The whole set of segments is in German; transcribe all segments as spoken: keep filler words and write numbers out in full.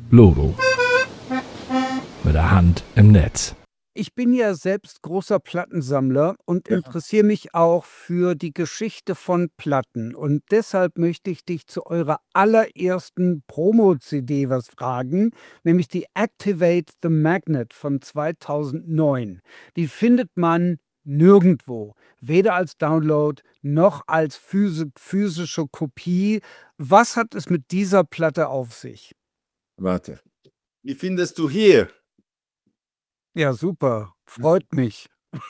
Loro. Mit der Hand im Netz. Ich bin ja selbst großer Plattensammler und Ja. interessiere mich auch für die Geschichte von Platten. Und deshalb möchte ich dich zu eurer allerersten Promo-C D was fragen, nämlich die Activate the Magnet von zweitausendneun. Die findet man nirgendwo, weder als Download noch als physi physische Kopie. Was hat es mit dieser Platte auf sich? Warte. Wie findest du hier? Ja, super. Freut mich.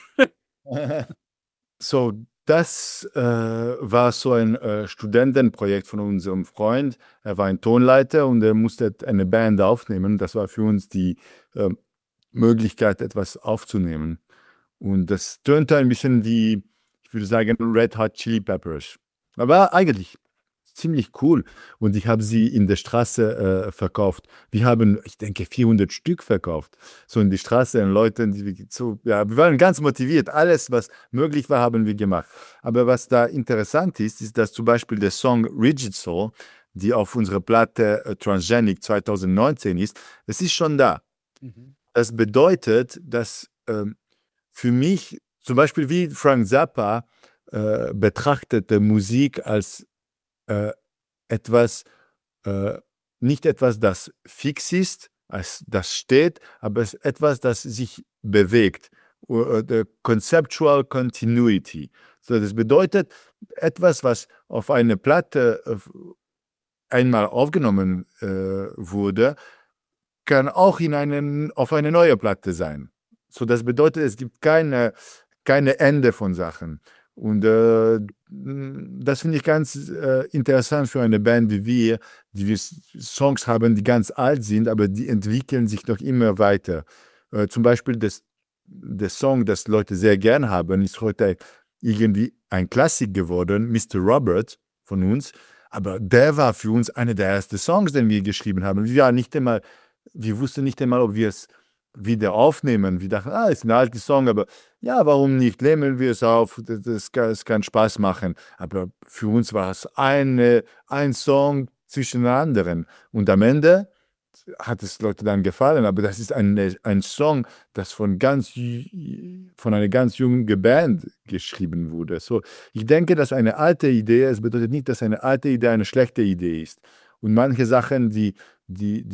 So, das äh, war so ein äh, Studentenprojekt von unserem Freund. Er war ein Tonleiter und er musste eine Band aufnehmen. Das war für uns die äh, Möglichkeit, etwas aufzunehmen. Und das tönte ein bisschen wie, ich würde sagen, Red Hot Chili Peppers. Aber eigentlich ziemlich cool. Und ich habe sie in der Straße äh, verkauft. Wir haben, ich denke, vierhundert Stück verkauft. So in die Straße an Leuten, die so, ja, wir waren ganz motiviert. Alles, was möglich war, haben wir gemacht. Aber was da interessant ist, ist, dass zum Beispiel der Song Rigid Soul, die auf unserer Platte äh, Transgenic zweitausendneunzehn ist, es ist schon da. Mhm. Das bedeutet, dass ähm, für mich, zum Beispiel wie Frank Zappa äh, betrachtete Musik als äh, etwas, äh, nicht etwas, das fix ist, als das steht, aber es ist etwas, das sich bewegt. Uh, the conceptual continuity. So, das bedeutet, etwas, was auf eine Platte äh, einmal aufgenommen äh, wurde, kann auch in einen, auf eine neue Platte sein. So, das bedeutet, es gibt keine, keine Ende von Sachen. Und äh, das finde ich ganz äh, interessant für eine Band wie wir, die wir Songs haben, die ganz alt sind, aber die entwickeln sich noch immer weiter. Äh, zum Beispiel das, der Song, das Leute sehr gern haben, ist heute irgendwie ein Klassik geworden, Mister Robert von uns. Aber der war für uns einer der ersten Songs, den wir geschrieben haben. Wir waren nicht einmal, wir wussten nicht einmal, ob wir es wieder aufnehmen. Wir dachten, ah, ist ein alter Song, aber ja, warum nicht? Nehmen wir es auf, das, das, kann, das kann Spaß machen. Aber für uns war es eine, ein Song zwischen den anderen. Und am Ende hat es Leute dann gefallen, aber das ist ein, ein Song, das von, ganz, von einer ganz jungen Band geschrieben wurde. So, ich denke, dass eine alte Idee, es bedeutet nicht, dass eine alte Idee eine schlechte Idee ist. Und manche Sachen, die, die,